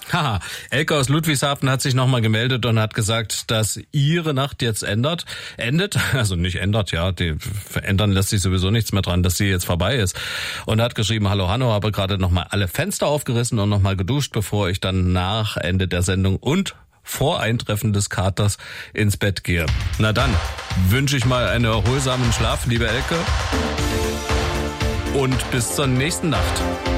Haha, Elke aus Ludwigshafen hat sich nochmal gemeldet und hat gesagt, dass ihre Nacht jetzt endet. Also nicht ändert, ja, ändern lässt sich sowieso nichts mehr dran, dass sie jetzt vorbei ist. Und hat geschrieben, hallo Hanno, habe gerade nochmal alle Fenster aufgerissen und nochmal geduscht, bevor ich dann nach Ende der Sendung und vor Eintreffen des Katers ins Bett gehe. Na dann, wünsche ich mal einen erholsamen Schlaf, liebe Elke. Und bis zur nächsten Nacht.